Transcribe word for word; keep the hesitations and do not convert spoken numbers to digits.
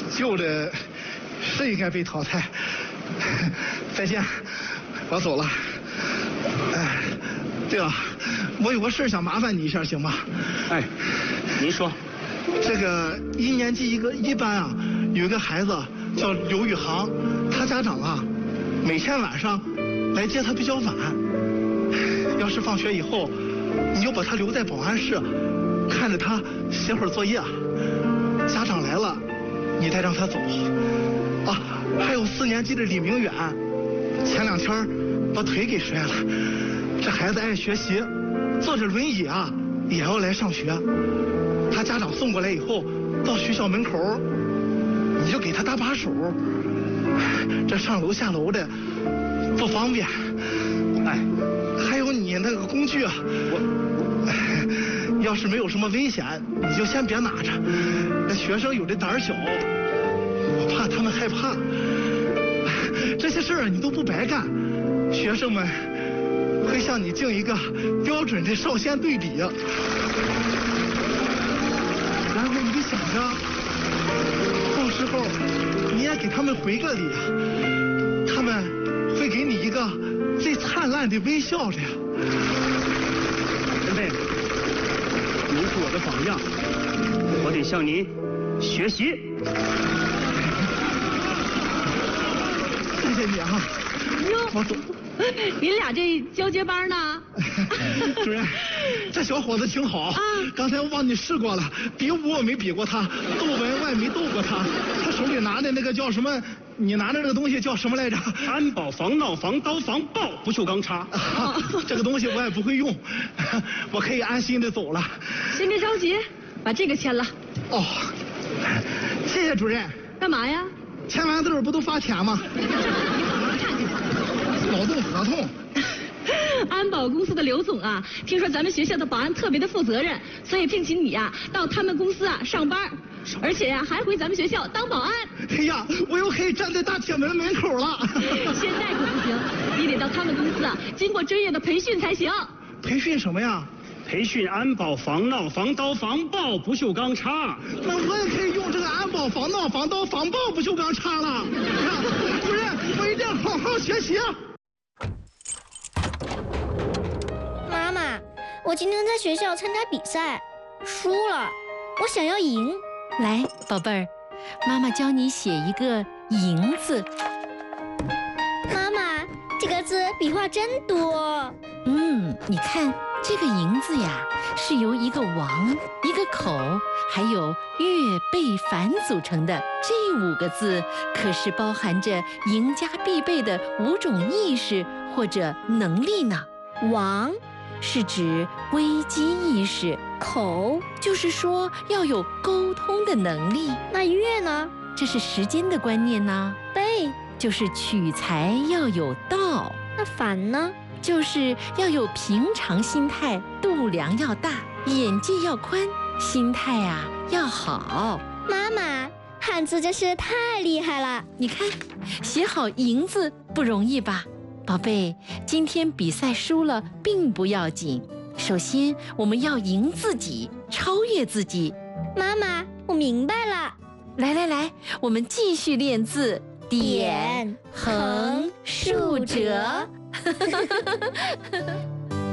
旧的是应该被淘汰。再见，我走了。哎，对了，我有个事想麻烦你一下，行吗？ 哎，您说。 这个一年级一个一班啊，有一个孩子叫刘宇航，他家长啊，每天晚上来接他比较晚。要是放学以后，你就把他留在保安室，看着他写会儿作业。家长来了，你再让他走。啊，还有四年级的李明远，前两天把腿给摔了。这孩子爱学习，坐着轮椅啊也要来上学。他家长送过来以后，到学校门口，你就给他搭把手，这上楼下楼的不方便。哎，还有你那个工具啊，我要是没有什么危险，你就先别拿着。那学生有的胆小，我怕他们害怕。这些事儿你都不白干，学生们会向你敬一个标准的少先队礼。然后你就想着，到时候你也给他们回个礼，他们会给你一个最灿烂的微笑的呀。 前辈，您是我的榜样，我得向您学习。 谢谢你啊，我走。 您俩这交接班呢？ 主任，这小伙子挺好啊。刚才我帮你试过了，比武我没比过他，斗文我也没斗过他。他手里拿的那个叫什么？你拿的那个东西叫什么来着？ 安保防闹防刀防爆不锈钢叉。 啊，这个东西我也不会用，我可以安心的走了。 先别着急，把这个签了。 哦，谢谢主任。 干嘛呀？ 签完字不都发钱吗？劳动合同。 安保公司的刘总啊，听说咱们学校的保安特别的负责任，所以聘请你呀、啊、到他们公司啊上班，而且呀、啊、还回咱们学校当保安。 哎呀，我又可以站在大铁门门口了。 现在可不行，你得到他们公司啊经过专业的培训才行。 培训什么呀？ 培训安保防闹防刀防爆不锈钢叉。 那我也可以用这个安保防闹防刀防爆不锈钢叉了。主任，我一定好好学习啊。 妈妈，我今天在学校参加比赛，输了，我想要赢。 来，宝贝儿，妈妈教你写一个“赢”字。 妈妈，这个字笔画真多。 嗯，你看这个“赢”字呀，是由一个王、一个口，还有月、贝、凡组成的。这五个字可是包含着赢家必备的五种意识或者能力呢。 王是指危机意识， 口就是说要有沟通的能力。 那月呢？ 这是时间的观念呢。 贝就是取材要有道。 那凡呢？ 就是要有平常心态，度量要大，眼界要宽，心态啊要好。 妈妈，汉字真是太厉害了！ 你看，写好“赢”字不容易吧？宝贝，今天比赛输了并不要紧，首先我们要赢自己，超越自己。 妈妈，我明白了。 来来来，我们继续练字， 点、横、竖、折。